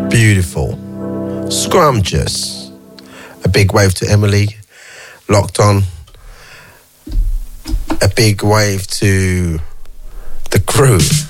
Beautiful. Scrumptious. A big wave to Emily. Locked on. A big wave to the crew.